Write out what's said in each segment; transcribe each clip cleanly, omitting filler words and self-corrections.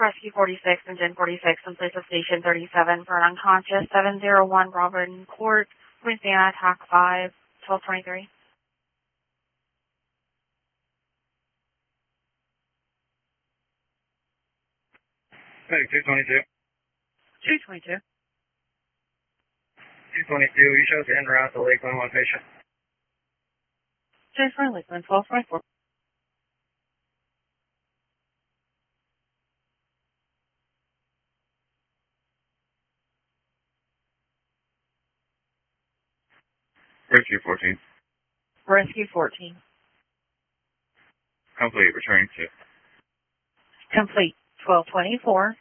Rescue 46 and Gen 46 in place of Station 37 for an unconscious 701 Robin Court, Louisiana, TAC 5, 1223. Hey, 222. 222. 222, you show us en route to Lakeland, one patient. Jennifer Lakeland, 1224. Rescue 14. Rescue 14. Complete, returning to. Complete, 1224.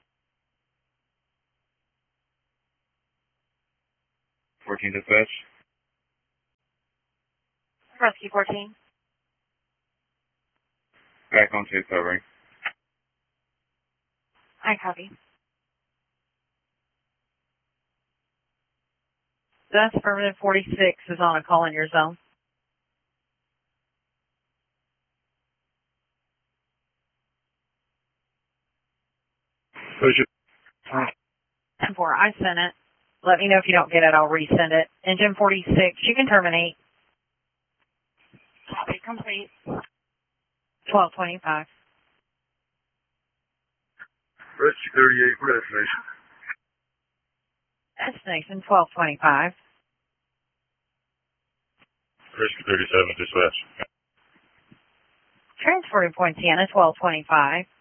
14 dispatch. Rescue 14. Back on 2 covering. I copy. Thus, affirmative 46 is on a call in your zone. Push it. 10-4, I sent it. Let me know if you don't get it, I'll resend it. Engine 46, you can terminate. Copy, complete. 1225. Rescue 38 for destination. Destination 1225. Rescue 37 dispatch. Transferring Poinciana 1225.